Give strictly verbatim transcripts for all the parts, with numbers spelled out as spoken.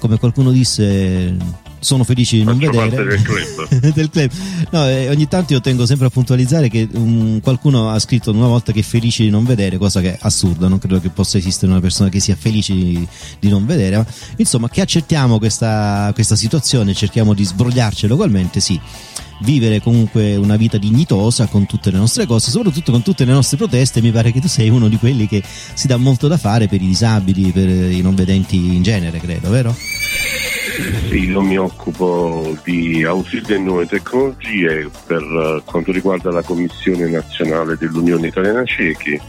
come qualcuno disse, sono felice di non Faccio vedere parte del club. del club. No, eh, ogni tanto io tengo sempre a puntualizzare che um, qualcuno ha scritto una volta che è felice di non vedere, cosa che è assurda, non credo che possa esistere una persona che sia felice di, di non vedere, ma insomma che accettiamo questa, questa situazione, cerchiamo di sbrogliarcela ugualmente, sì, vivere comunque una vita dignitosa con tutte le nostre cose, soprattutto con tutte le nostre proteste. Mi pare che tu sei uno di quelli che si dà molto da fare per i disabili, per i non vedenti in genere, credo, vero? Sì, io mi occupo di ausili e nuove tecnologie per quanto riguarda la Commissione Nazionale dell'Unione Italiana Ciechi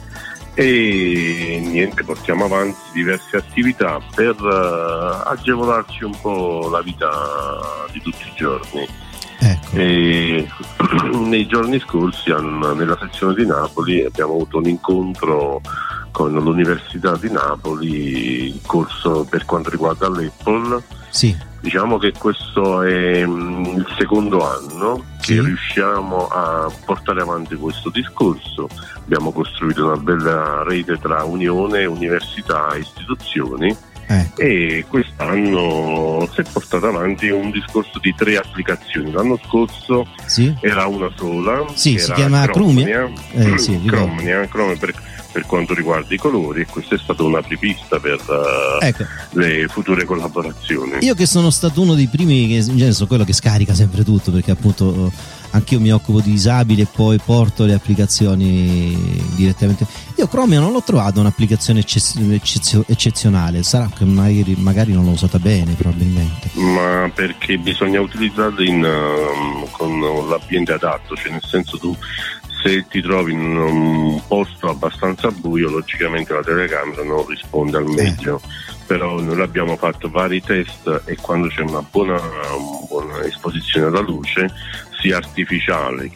e niente, portiamo avanti diverse attività per uh, agevolarci un po' la vita di tutti i giorni. Ecco. E nei giorni scorsi nella sezione di Napoli abbiamo avuto un incontro con l'Università di Napoli, il corso per quanto riguarda l'Apple. Sì. Diciamo che questo è um, il secondo anno che sì. riusciamo a portare avanti questo discorso. Abbiamo costruito una bella rete tra unione, università e istituzioni. Ecco. E quest'anno si è portato avanti un discorso di tre applicazioni. L'anno scorso sì. era una sola, sì, era si chiama Chromia, Chromia, eh, sì, Chromia, Chromia per, per quanto riguarda i colori, e questa è stata una apripista per uh, ecco. le future collaborazioni. Io che sono stato uno dei primi, che in genere sono quello che scarica sempre tutto, perché appunto anch'io mi occupo di disabili e poi porto le applicazioni direttamente. Io Chromia non l'ho trovato un'applicazione eccezio- eccezionale, sarà che magari, magari non l'ho usata bene probabilmente. Ma perché bisogna utilizzarla in, uh, con l'ambiente adatto, cioè nel senso tu se ti trovi in un posto abbastanza buio logicamente la telecamera non risponde al meglio. Eh. Però noi abbiamo fatto vari test e quando c'è una buona, una buona esposizione alla luce, sia artificiale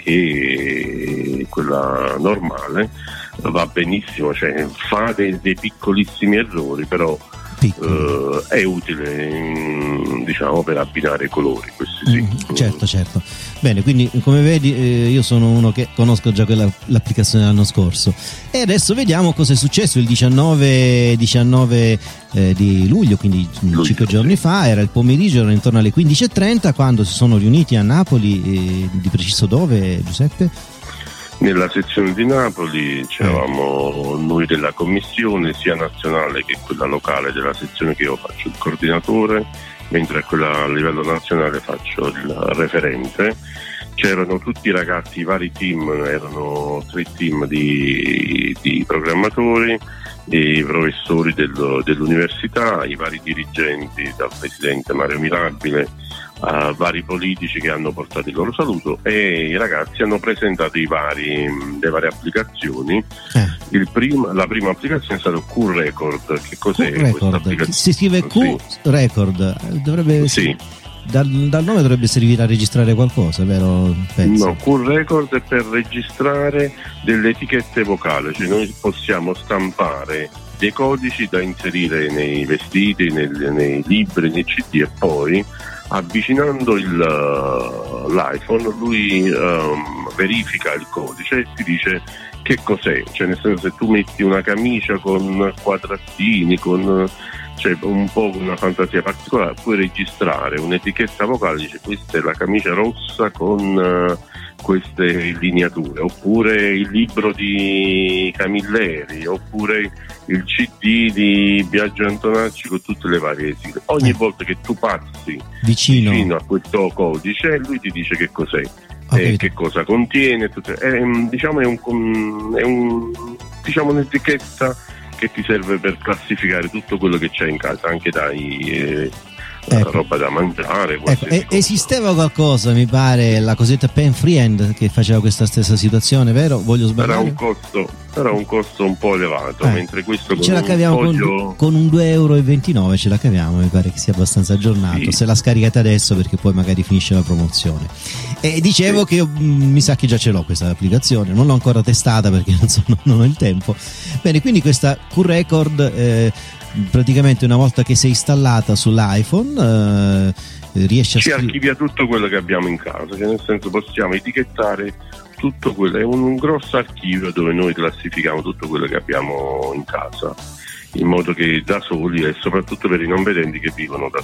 che quella normale, va benissimo, cioè fa dei, dei piccolissimi errori, però uh, è utile, diciamo, per abbinare i colori, questi sì. Mm, certo, certo. Bene, quindi come vedi eh, io sono uno che conosco già quella, l'applicazione dell'anno scorso. E adesso vediamo cosa è successo il diciannove, diciannove eh, di luglio, quindi luglio, cinque giorni sì. fa, era il pomeriggio, era intorno alle quindici e trenta, quando si sono riuniti a Napoli, eh, di preciso dove, Giuseppe? Nella sezione di Napoli c'eravamo noi della commissione sia nazionale che quella locale della sezione, che io faccio il coordinatore, mentre a quella a livello nazionale faccio il referente. C'erano tutti i ragazzi, i vari team, erano tre team di, di programmatori, i professori del, dell'università, i vari dirigenti, dal presidente Mario Mirabile a vari politici che hanno portato il loro saluto, e i ragazzi hanno presentato i vari, le varie applicazioni. Eh. Il prima, la prima applicazione è stata Q Record. Che cos'è questa applicazione? Si scrive Q sì. Record, dovrebbe sì. Dal, dal nome dovrebbe servire a registrare qualcosa, vero? Penso. No, Q Record è per registrare delle etichette vocali, cioè noi possiamo stampare dei codici da inserire nei vestiti, nei, nei libri, nei C D, e poi avvicinando il, uh, l'iPhone lui um, verifica il codice e ti dice che cos'è, cioè nel senso, se tu metti una camicia con quadratini, con cioè un po' una fantasia particolare, puoi registrare un'etichetta vocale, dice questa è la camicia rossa con uh, queste lineature, oppure il libro di Camilleri, oppure il C D di Biagio Antonacci con tutte le varie sigle. Ogni eh. volta che tu passi vicino. vicino a questo codice, lui ti dice che cos'è, e che cosa contiene, tutto. È, diciamo è un, è un diciamo un'etichetta che ti serve per classificare tutto quello che c'è in casa, anche dai eh, ecco. roba da mangiare. Ecco, e, esisteva qualcosa, mi pare, la cosiddetta Pen Friend, che faceva questa stessa situazione, vero? Voglio sbagliare? Era un costo, era un costo un po' elevato, eh. mentre questo ce con la caviamo un foglio... con, con un due e ventinove euro ce la caviamo, mi pare che sia abbastanza aggiornato, sì. Se la scaricate adesso, perché poi magari finisce la promozione. E dicevo sì. che io, mh, mi sa che già ce l'ho questa applicazione, non l'ho ancora testata perché non, so, non ho il tempo. Bene, quindi questa Q Record eh, praticamente una volta che sei installata sull'iPhone eh, riesce a ci scri- archivia tutto quello che abbiamo in casa, cioè nel senso possiamo etichettare tutto quello, è un, un grosso archivio dove noi classifichiamo tutto quello che abbiamo in casa, in modo che da soli, e soprattutto per i non vedenti che vivono da